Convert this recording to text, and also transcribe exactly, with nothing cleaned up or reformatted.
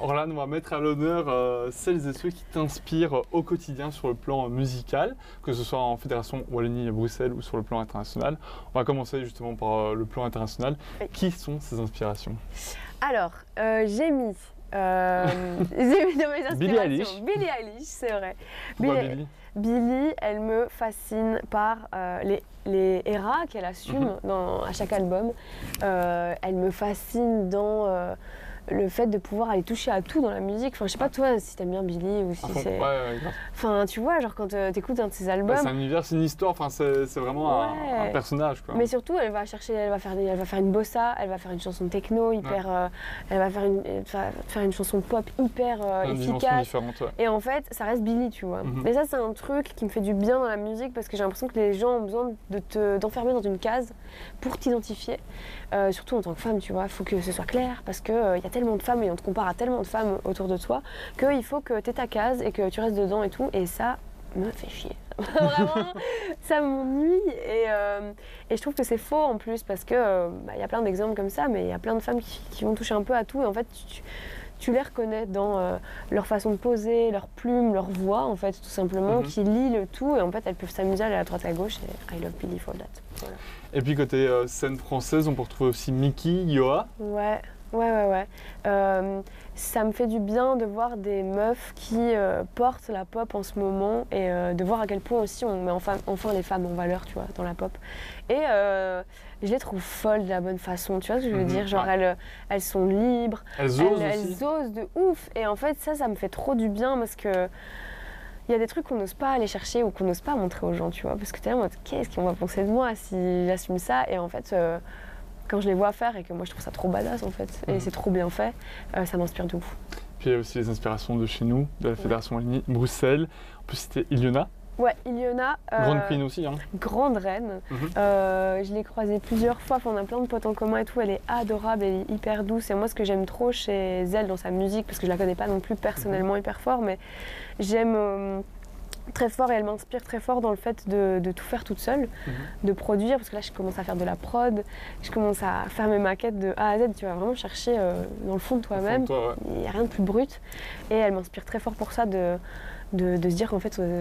Orlan, on va mettre à l'honneur euh, celles et ceux qui t'inspirent au quotidien sur le plan musical, que ce soit en Fédération Wallonie-Bruxelles ou sur le plan international. On va commencer justement par euh, le plan international. Oui. Qui sont ces inspirations? Alors, euh, j'ai mis, euh, j'ai mis dans mes inspirations Billie Eilish. Billie Eilish, c'est vrai. Pourquoi Billie- Billie? Billie, elle me fascine par euh, les, les eras qu'elle assume Mhm. dans, à chaque album. Euh, elle me fascine dans euh, le fait de pouvoir aller toucher à tout dans la musique. Enfin, je sais pas toi si t'aimes bien Billie ou si À fond. c'est... Ouais, ouais, grave. Enfin, tu vois, genre quand euh, t'écoutes un de ses albums... Bah, c'est un univers, c'est une histoire, enfin, c'est c'est vraiment un, Ouais. un personnage. Quoi. Mais surtout, elle va chercher, elle va faire, des- elle va faire une bossa, elle va faire une chanson techno hyper, euh, elle va faire une, elle va faire une chanson pop hyper euh, Plein de dimensions efficace. différentes. Ouais. Et en fait, ça reste Billie, tu vois. Mhm. Et ça, c'est un truc qui me fait du bien dans la musique parce que j'ai l'impression que les gens ont besoin de te, d'enfermer dans une case pour t'identifier. Euh, surtout en tant que femme, tu vois, il faut que ce soit clair parce qu'il euh, y a tellement de femmes et on te compare à tellement de femmes autour de toi qu'il faut que tu aies ta case et que tu restes dedans et tout. Et ça me fait chier. Vraiment, ça m'ennuie et, euh, et je trouve que c'est faux en plus parce que euh, bah, y a plein d'exemples comme ça, mais il y a plein de femmes qui, qui vont toucher un peu à tout et en fait tu, tu les reconnais dans euh, leur façon de poser, leur plume, leur voix en fait tout simplement, Mhm. qui lit le tout et en fait elles peuvent s'amuser à aller à droite à gauche et I love Billie for that. Voilà. Et puis côté euh, scène française, on peut retrouver aussi Mickey, Yoa. Ouais, ouais, ouais, ouais. Euh, ça me fait du bien de voir des meufs qui euh, portent la pop en ce moment et euh, de voir à quel point aussi on met enfin, enfin les femmes en valeur, tu vois, dans la pop. Et euh, je les trouve folles de la bonne façon, tu vois ce que je veux Mhm, dire? Genre ouais. elles, elles sont libres, Elles elles, osent elles aussi. osent de ouf. Et en fait ça, ça me fait trop du bien parce que il y a des trucs qu'on n'ose pas aller chercher ou qu'on n'ose pas montrer aux gens, tu vois, parce que t'es là en mode qu'est-ce qu'on va penser de moi si j'assume ça? Et en fait, euh, quand je les vois faire et que moi je trouve ça trop badass en fait, et Mhm. c'est trop bien fait, euh, ça m'inspire de ouf. Puis il y a aussi les inspirations de chez nous, de la Fédération Wallonie-Bruxelles. On peut citer Iliona, Ouais, Iliona, euh, grande queen aussi. Hein. grande reine. Mhm. Euh, je l'ai croisée plusieurs fois, enfin, on a plein de potes en commun et tout. Elle est adorable, elle est hyper douce. Et moi, ce que j'aime trop chez elle dans sa musique, parce que je la connais pas non plus personnellement hyper fort, mais j'aime euh, très fort et elle m'inspire très fort dans le fait de, de tout faire toute seule, Mhm. de produire. Parce que là, je commence à faire de la prod, je commence à faire mes maquettes de A à Z. Tu vas vraiment chercher euh, dans le fond de toi-même. Toi, ouais. Il n'y a rien de plus brut. Et elle m'inspire très fort pour ça de, de, de se dire qu'en fait,